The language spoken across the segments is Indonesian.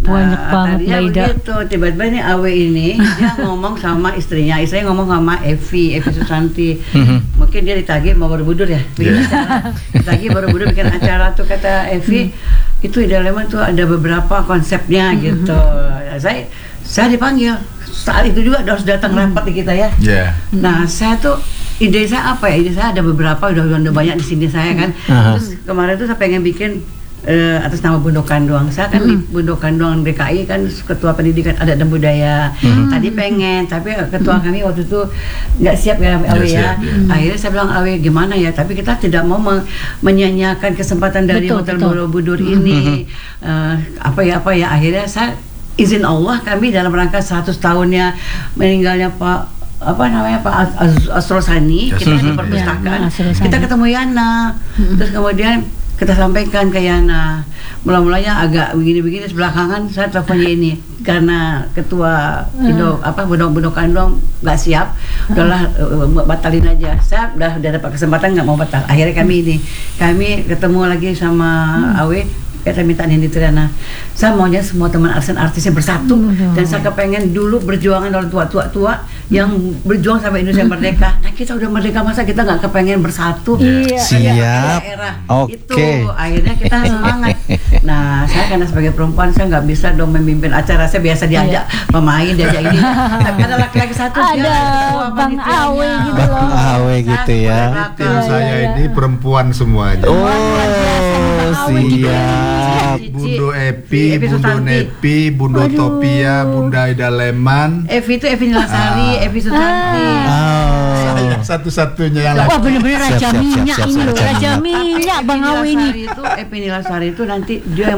Banyak banget Mbak Ida. Begitu, tiba-tiba ini Awe ini dia ngomong sama istrinya ngomong sama Evi Susanti. Mungkin dia ditagih mau Borobudur ya, bikin acara. Ditagih Borobudur bikin acara tuh, kata Evi, itu Idaleman tuh ada beberapa konsepnya gitu. Saya dipanggil saat itu juga harus datang rapat di kita ya. Nah saya tuh ide saya apa ya? Ide saya ada beberapa, udah banyak di sini saya kan. Terus kemarin tuh saya pengen bikin atas nama Bundokan Doang. Saya kan di Bundokan Doang DKI kan ketua pendidikan adat dan budaya. Tadi pengen, tapi ketua kami waktu itu nggak siap ya Awe ya. Akhirnya saya bilang Awe gimana ya? Tapi kita tidak mau menyanyiakan kesempatan dari Hotel Borobudur ini. Apa ya? Akhirnya saya izin Allah kami dalam rangka 100 tahunnya meninggalnya Pak Asrul Sani, kita di perpustakaan. Kita ketemu Yana. Terus kemudian kita sampaikan ke Yana. Mula-mulanya agak begini-begini, sebelakangan saya teleponnya ini karena ketua Bundokan Doang nggak siap, udahlah batalin aja. Saya udah dapat kesempatan, nggak mau batal. Akhirnya kami ketemu lagi sama Awe. Kita minta Nindi Triana, saya maunya semua teman artisnya bersatu, dan saya kepengen dulu berjuangan orang tua yang berjuang sampai Indonesia merdeka. Nah kita udah merdeka, masa kita nggak kepengen bersatu? Siap. Itu akhirnya kita semangat. Nah saya karena sebagai perempuan saya nggak bisa dong memimpin acara, saya biasa diajak pemain, diajak ini. Tapi ada laki-laki satu, ada Bang Awe gitu loh. Bang Awe gitu ya. Tim saya ini perempuan semuanya. Siap. Bundo Epi, Bundo Nepi, Bundo Topia, Bunda Idaleman. Evi itu Evi Nilasari, Evi Susanti. Satu-satunya yang Wah bener-bener raja minyak ini loh, raja minyak Bang Awe ini. Evi Nilasari itu nanti dia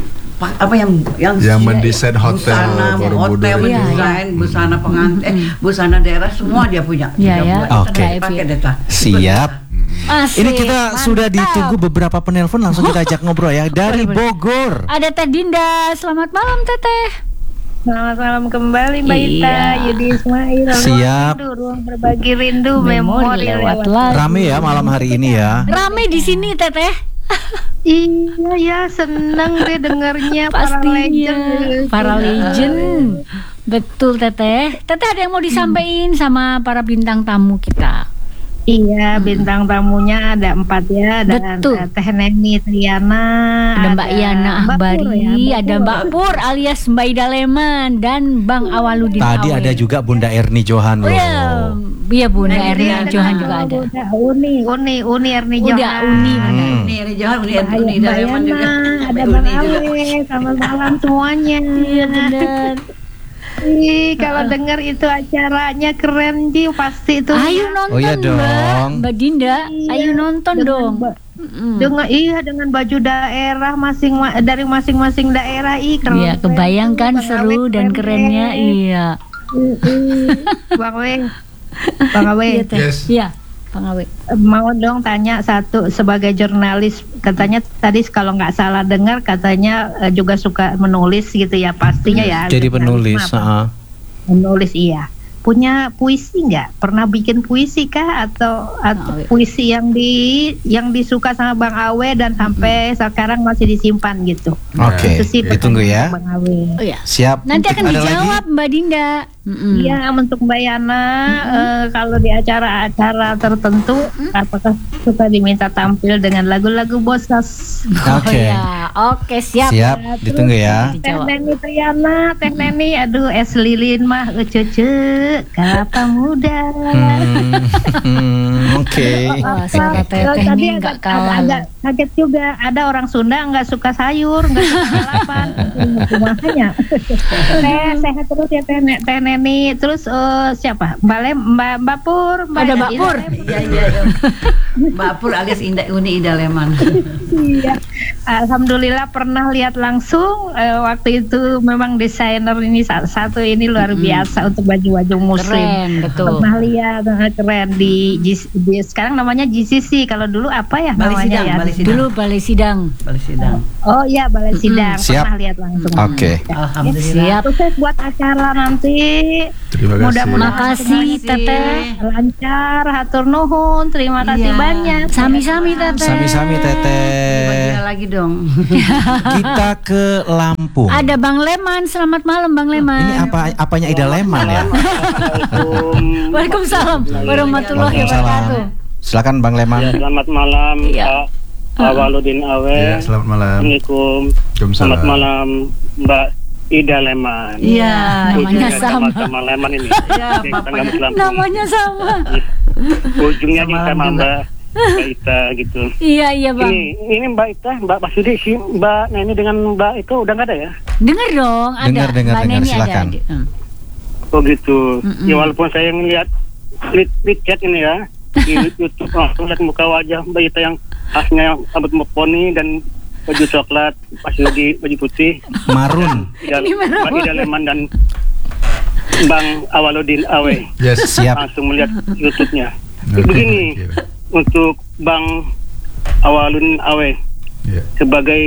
yang mendesain hotel Borobudur, mendesain busana pengantin, busana daerah semua dia punya. Oke. Siap. Ini kita sudah ditunggu beberapa penelpon, langsung kita ajak ngobrol ya dari Bogor. Ada Teh Dinda, selamat malam Teteh. Selamat malam kembali Mbak Ita, Yudi Ismail. Siap. Ruang berbagi rindu, memori lewat lagu. Rame ya malam hari ini ya. Rame di sini Teteh. Iya ya, seneng deh dengarnya para legend. Betul Teteh. Teteh ada yang mau disampaikan sama para bintang tamu kita? Iya, bintang tamunya ada 4 ya. Ada Teh Neni Triana, ada Mbak Yana Ahbari, ada Mbak Pur alias Mbak Idaleman, dan Bang Awaludin. Tadi ada juga Bunda Erni Johan loh. Iya Bunda Erni Johan juga ada. Uni Erni Johan. Uni Erni Johan, Uni Idaleman juga. Ada Bang Awe, selamat malam semuanya. Iya benar. Kalau dengar itu acaranya keren Ji, pasti itu. Ayo nonton Mbak Dinda, ayo nonton dong. Dengan baju daerah dari masing-masing daerah keren. Iya, kebayangkan seru dan kerennya. Iya. Bang Awe. Iya. Bang Awe. Mau dong tanya satu, sebagai jurnalis, katanya tadi kalau nggak salah dengar katanya juga suka menulis gitu ya, pastinya ya. Jadi penulis. Menulis iya. Punya puisi nggak? Pernah bikin puisi kah atau puisi yang disuka sama Bang Awe dan sampai sekarang masih disimpan gitu? Oke. Ditunggu ya. Bang Awe. Siap. Nanti akan dijawab Mbak Dinda. Iya, untuk Mbak Yana, kalau di acara-acara tertentu, apakah suka diminta tampil dengan lagu-lagu Bosas? Oke, siap. Siap, ditunggu ya. Teh Neni Triana, Teh Neni, aduh es lilin mah cucu, kelapa muda. Oke. Suara Teteh ini nggak kalah. Agak kaget juga, ada orang Sunda nggak suka sayur, nggak suka lalapan, makanya. Sehat terus ya Teh Neni. Terus siapa? Mbak Pur, ada Mbak Pur. Iya. Mbak Pur alias Uni Idaleman. Iya. Alhamdulillah pernah lihat langsung, waktu itu memang desainer ini satu ini luar biasa untuk baju-baju muslim. Keren, betul. Pernah lihat keren di sekarang namanya GCC, kalau dulu apa ya namanya ya? Dulu Balai Sidang. Oh iya, Balai Sidang. Siap. Pernah lihat langsung. Oke. Alhamdulillah. Sukses buat acara nanti. Terima kasih. Mudah-mudahan makasih Teteh. Lancar, hatur nuhun, terima kasih banyak. Sami-sami Teteh. Sami-sami Teteh. Lagi dong. Kita ke Lampung. Ada Bang Leman, selamat malam Bang Leman. Ini apanya Ida Leman ya? Waalaikumsalam warahmatullahi wabarakatuh. Silakan Bang Leman. Ya, selamat malam Iya. Pak Awaludin Awe. Ya, selamat malam. Assalamualaikum. Selamat malam Mbak Ida Leman. Iya, namanya sama. Sama Leman ini. Iya, Kita Bapak nggak Lampung. Namanya sama. Ujungnya Sama sama juga. Mbak Ita gitu. Iya Bang. Ini Mbak Ita, Mbak Masudi, si Mbak Neni dengan Mbak itu udah nggak ada ya? Dengar dong, ada. Dengar, Mbak Neni silakan. ada. Oh gitu. Ya walaupun saya ngeliat tweet chat ini ya di YouTube, langsung lihat muka wajah Mbak Ita yang khasnya rambut poni dan baju coklat, Pak Sudi baju putih, Marun. Ini merah. Mbak Ida Leman dan Bang Awaludin Awe. Yes. Siap. Langsung melihat YouTube-nya. Oke, Begini, oke. untuk Bang Awaludin Awe Ya. sebagai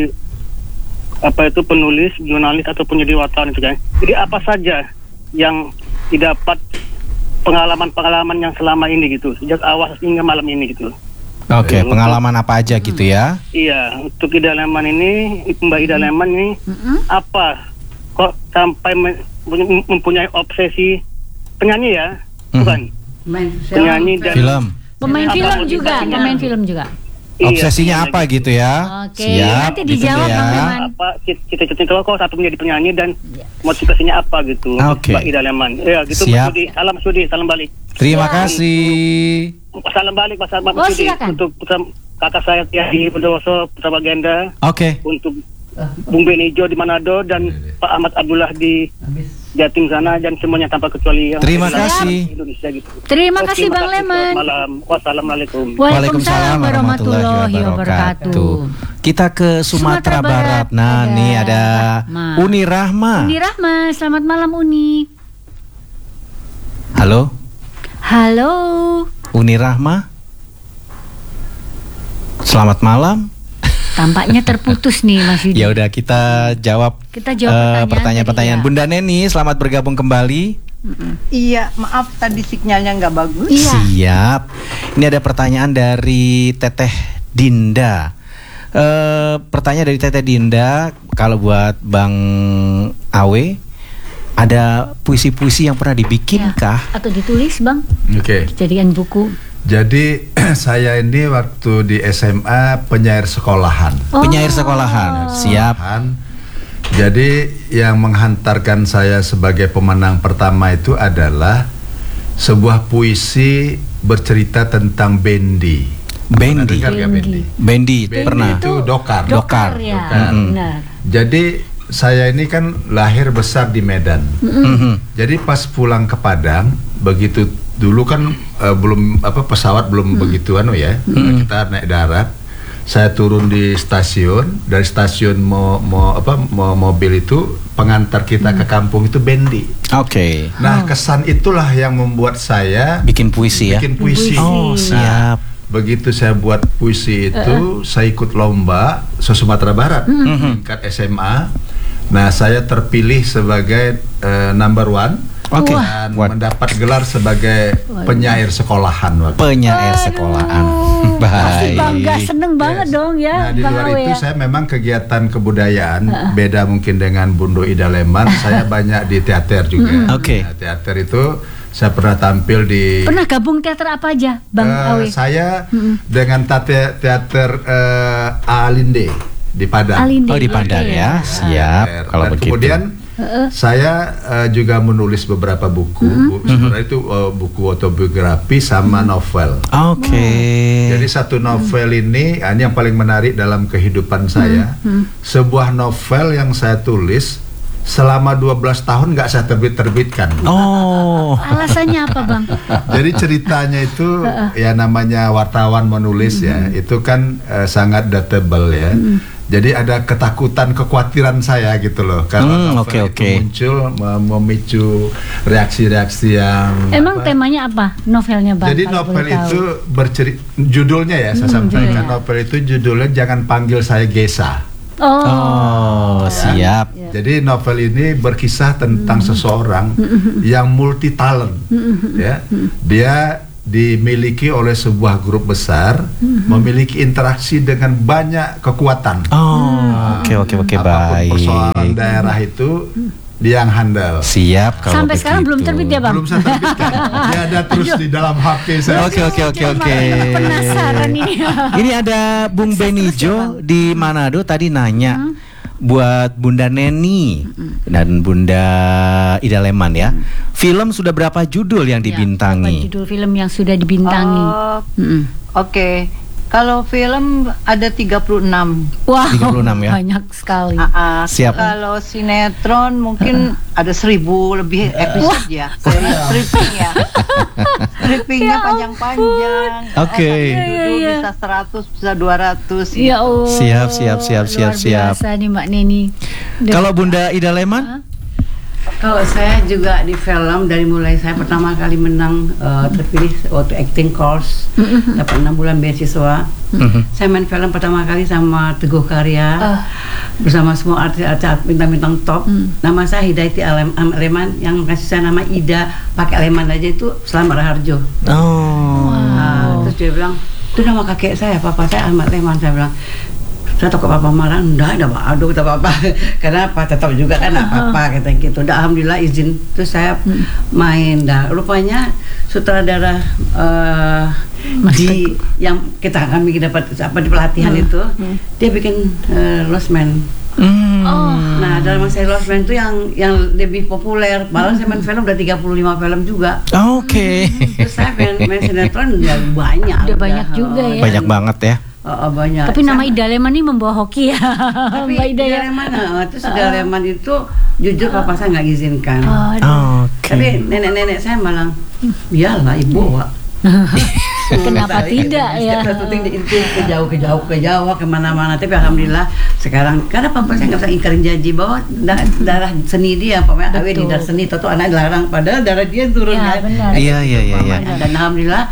penulis, jurnalis ataupun jadi wartawan itu kan. Jadi apa saja yang didapat pengalaman-pengalaman yang selama ini gitu, sejak awal hingga malam ini gitu. Oke, pengalaman apa aja gitu ya? Iya, untuk Ida Leman ini, Mbak Ida Leman ini apa kok sampai mempunyai obsesi penyanyi ya, bukan? Penyanyi dan Film. Pemain Apa film juga, motivasinya? pemain film juga. Iya, Obsesinya apa gitu ya? Oke, Siap, nanti dijawab ditunggu Bang ya. Leman. apa cita-cita kok satu menjadi penyanyi dan motivasinya apa gitu, Oke. Mbak Ida Leman. Ya gitu, Siap. Mas Sudi, salam balik. Terima kasih. Salam balik Mas Oh, Sudi silakan. untuk kakak saya Tiadi Bondowoso Putra Bagenda, Oke. untuk Bung Benijo di Manado dan Pak Ahmad Abdullah di Jatim sana dan semuanya tanpa kecuali yang Terima ada di kasih. Indonesia gitu. Terima Oke, kasih Bang makasih. Leman. Selamat malam. Wassalamualaikum. Waalaikumsalam warahmatullahi wabarakatuh. Kita ke Sumatera Barat. Nah, Ada nih ada Rahma. Uni Rahma. Uni Rahma, selamat malam Uni. Halo, Halo. Uni Rahma. Selamat malam. Tampaknya terputus nih Mas Yudi. Ya udah kita jawab Kita jawab pertanyaan-pertanyaan. tadi, ya. Bunda Neni, selamat bergabung kembali. Iya, maaf tadi sinyalnya nggak bagus. Iya. Siap. Ini ada pertanyaan dari Teteh Dinda. Pertanyaan dari Teteh Dinda, kalau buat Bang Awe, ada puisi-puisi yang pernah dibikin Ya. kah? Atau ditulis Bang? Oke. Jadikan buku. Jadi saya ini waktu di SMA penyair sekolahan. Penyair sekolahan. Siap. Jadi yang menghantarkan saya sebagai pemenang pertama itu adalah sebuah puisi bercerita tentang bendi. Pernah Bendi. dengar nggak bendi? Bendi, Bendi pernah. itu dokar. Dokar. ya. Dokar. Benar. Jadi saya ini kan lahir besar di Medan. Mhm. Jadi pas pulang ke Padang, begitu dulu kan belum pesawat belum begitu ya. Kita naik darat. Saya turun di stasiun, dari stasiun mobil itu pengantar kita ke kampung itu bendi. Oke. Nah, kesan itulah yang membuat saya Bikin puisi ya. bikin puisi. Oh, siap. Begitu saya buat puisi itu, saya ikut lomba se-Sumatera Barat tingkat SMA. Nah, saya terpilih sebagai number one. Oke. Dan mendapat gelar sebagai penyair sekolahan waktu. Penyair sekolahan. Pasti bangga, Baik. seneng banget dong ya. Nah, di Bang luar Awe itu ya. saya memang kegiatan kebudayaan beda mungkin dengan Bundo Ida Leman. Saya banyak di teater juga. Oke. Nah, teater itu saya pernah tampil di Pernah gabung teater apa aja Bang Awe? saya dengan teater Alinde di Padang. Alinde. Oh, di Padang Oke. ya. Siap. Dan Kalau begitu. kemudian saya juga menulis beberapa buku. Sebenarnya itu buku autobiografi sama novel. Oke. Jadi satu novel ini yang paling menarik dalam kehidupan saya. Sebuah novel yang saya tulis selama 12 tahun nggak saya terbitkan. Oh. Alasannya apa Bang? Jadi ceritanya itu ya namanya wartawan menulis ya, itu kan sangat dateable ya. Jadi ada ketakutan, kekhawatiran saya gitu loh. Kalau novel oke. itu muncul memicu reaksi-reaksi yang Emang temanya apa novelnya Bang? Jadi kalau novel boleh tahu? itu judulnya ya saya sampaikan. Novel itu judulnya Jangan Panggil Saya Gesa. Oh, siap. Jadi novel ini berkisah tentang seseorang yang multi talent, ya. Dia dimiliki oleh sebuah grup besar, memiliki interaksi dengan banyak kekuatan. Oke, Apapun baik. persoalan daerah itu dia yang handal. Siap kalau Sampai sekarang belum terbit ya, Bang? Belum saya terbitkan. Dia ada terus di dalam HP saya. Oke. Penasaran ini. Ini ada Bung Benijo di Manado tadi nanya buat Bunda Neni dan Bunda Ida Leman ya. Film sudah berapa judul yang dibintangi? Judul film yang sudah dibintangi. Oke. Kalau film ada 36. Wah, 36 ya? banyak sekali. Siap. Kalau sinetron mungkin ada 1000 lebih episode ya. Stripping ya. Strippingnya panjang-panjang. Oke. Judul bisa 100, bisa 200. Ya Allah. Siap. Luar biasa nih Mbak Neni. Kalau Bunda Ida Leman? Kalau saya juga di film dari mulai saya pertama kali menang terpilih waktu acting course, dapat 6 bulan beasiswa. Saya main film pertama kali sama Teguh Karya bersama semua artis-artis bintang-bintang top. Nama saya Hidayati Leman, yang kasih saya nama Ida pakai Leman aja itu Selamat Raharjo. Terus dia bilang, itu nama kakek saya, papa saya Ahmad Leman. Saya bilang, saya takut papa marah. Enggak kata papa. Karena apa, tetap juga kan apa-apa kata gitu. Udah alhamdulillah izin. Terus saya main. Rupanya sutradara di yang kami dapat di pelatihan itu, dia bikin Lost Man. Nah, dalam saya Lost Man itu yang lebih populer. Malah saya main film udah 35 film juga. Oke. Terus saya main sinetron ya banyak. Udah banyak juga ya. Banyak banget ya. Banyak. Tapi nama Ida Leman ini membawa hoki ya. Tapi Mbak Ida ya. terus Ida Leman itu jujur papa saya nggak izinkan. Tapi nenek-nenek saya malah, iyalah ibu, Wak. Kenapa tidak ya? Kita syuting ke jauh kemana-mana. Tapi alhamdulillah sekarang karena papa saya nggak bisa ingkarin janji bahwa darah seni dia, pokoknya awe di darah seni, toto anak dilarang, padahal darah dia turun Ya, kan. benar. Iya. Dan alhamdulillah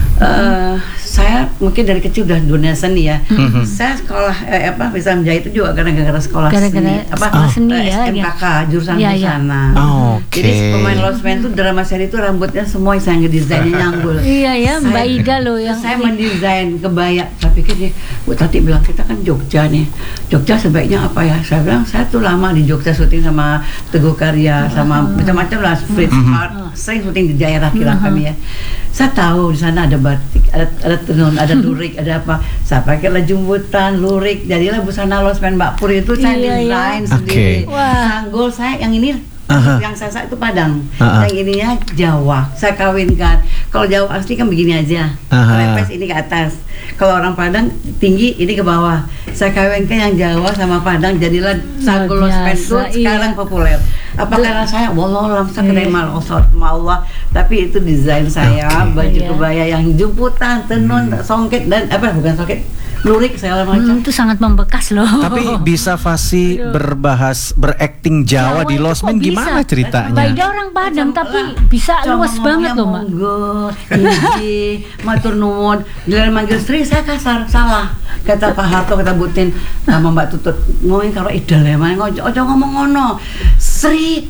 saya mungkin dari kecil udah dunia seni ya. Saya sekolah bisa menjahit itu juga gara-gara sekolah seni. Seni ya. SMKK jurusan busana. Oke. Jadi pemain Lost Man itu drama seri itu rambutnya semua saya ngedesainnya nyanggul. Iya ya, Mbak Ida loh yang saya mendesain kebaya. Saya pikir nih, Bu Tati bilang kita kan Jogja nih. Jogja sebaiknya apa ya? Saya bilang saya tuh lama di Jogja syuting sama Teguh Karya, sama macam-macam lah, Fritz Art, sering syuting di daerah kira kami ya. Saya tahu di sana ada batik, ada tenun, ada lurik, ada apa. Saya pakailah jumbutan, lurik, jadilah busana Lost Man Mbak Pur itu saya desain sendiri. Sanggul saya yang ini yang saya itu Padang, yang ininya Jawa. Saya kawinkan. Kalau Jawa asli kan begini aja, lepes ini ke atas. Kalau orang Padang tinggi ini ke bawah. Saya kawinkan yang Jawa sama Padang, jadilah sanggul Lost Man itu sekarang populer. Apa karena saya wallahualam saya kenal Allah, tapi itu desain saya, baju kebaya yang jumputan, tenun, songket dan bukan songket, lurik segala macam. Itu sangat membekas loh. Tapi bisa Fasi berakting Jawa di Lost Man, gimana ceritanya? Mbak Ida orang Padang tapi bisa luas banget loh, Mbak. Jadi matur nuwun, giliran manggil Sri saya kasar, salah. Kata Pak Harto, kata Butin sama Mbak Tutut, ngomongin karo Ida Leman, ojo ngomong ngono. Sri.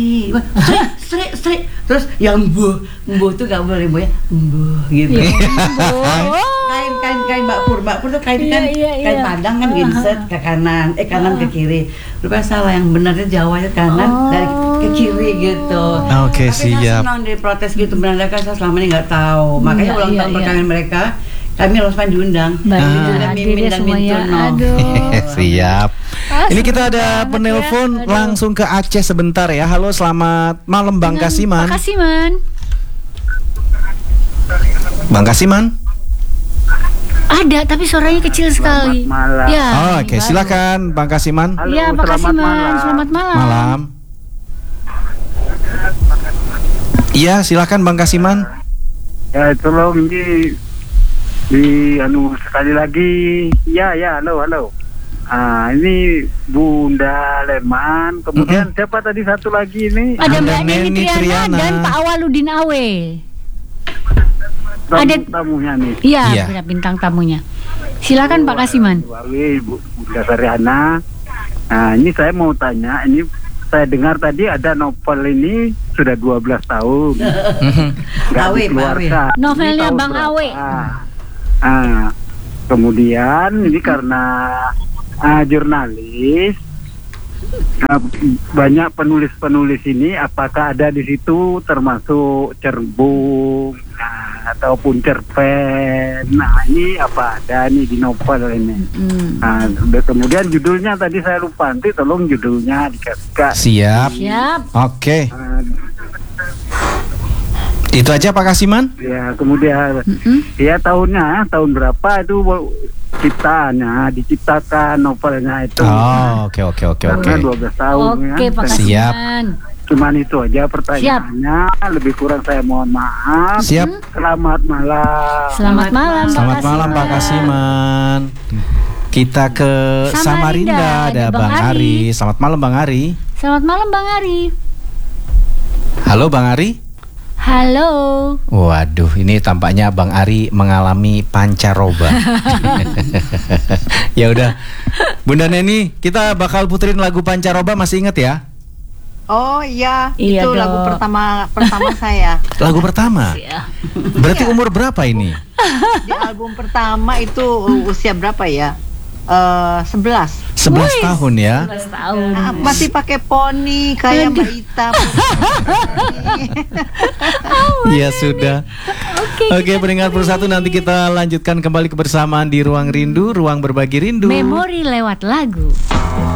Terus yang mbuh tuh gak boleh bu ya, mbuh gitu. Kain Mbak Pur tuh kain Padang kan ginset ke kanan, kanan ke kiri. Rupanya salah, yang benarnya Jawa ya kanan dari ke kiri gitu. Oke, tapi saya senang diprotes gitu, benar kan saya selama ini nggak tahu. Makanya ulang tahun perkawinan mereka, kami Lost Man diundang. Mimin dan Mintuno. Siap. Ini kita ada penelpon langsung ke Aceh sebentar ya. Halo, selamat malam Bang Kasiman. Pak Kasiman. Bang Kasiman? Ada, tapi suaranya kecil sekali. Malam. Ya. Oke, silakan Bang Kasiman. Iya, Pak Kasiman. Selamat malam. Malam. Iya, silakan Bang Kasiman. Ya, tolong sekali lagi. Ya, halo. Ini Bunda Leman, kemudian siapa tadi satu lagi ini? Ada Mbak Neni Triana dan Pak Awaludin Awe. Ada tamunya nih. Iya, bintang tamunya. Silakan Pak Kasiman. Bunda Triana. Nah, ini saya mau tanya, ini saya dengar tadi ada novel ini sudah 12 tahun. Nggak Awe, Pak Awe. dikeluarkan. Ini Novelnya tahun Bang berapa? Awe. Kemudian ini karena jurnalis, banyak penulis-penulis ini, apakah ada di situ termasuk Cerbung ataupun cerpen? Nah, ini apa ada nih di novel ini? Nah, kemudian judulnya tadi saya lupa, nanti tolong judulnya dikasih. Siap. Siap. Oke. Itu aja Pak Kasiman? Ya, kemudian ya tahun berapa itu diciptakan novelnya itu. Oh, oke. Karena 12 tahun Oke, ya. Pak Siap. Kasiman. Cuman itu aja pertanyaannya. Lebih kurang saya mohon maaf. Siap. Selamat malam. Selamat malam, Selamat malam Pak Kasiman. Kita ke Samarinda, Samarinda, ada ada Bang Bang Ari. Selamat malam Bang Ari. Selamat malam Bang Ari. Halo Bang Ari. Halo. Waduh, ini tampaknya Bang Ari mengalami pancaroba. Ya udah, Bunda Neni, kita bakal puterin lagu pancaroba, masih inget ya? Oh iya, Iya itu dong. lagu pertama saya. Lagu pertama. Berarti umur berapa ini? Di album pertama itu usia berapa ya? 11. 11 tahun ya. 11 tahun. Masih pakai poni kayak Mbak Ita. Ya sudah. Oke, pendengar Persatu, nanti kita lanjutkan kembali kebersamaan di Ruang Rindu, ruang berbagi rindu. Memori lewat lagu.